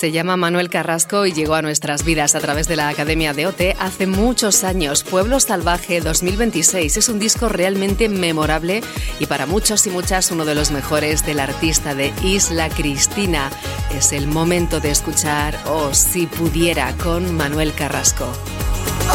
Se llama Manuel Carrasco y llegó a nuestras vidas a través de la Academia de OT hace muchos años. Pueblo Salvaje 2026 es un disco realmente memorable y para muchos y muchas uno de los mejores del artista de Isla Cristina. Es el momento de escuchar Oh Si Pudiera con Manuel Carrasco.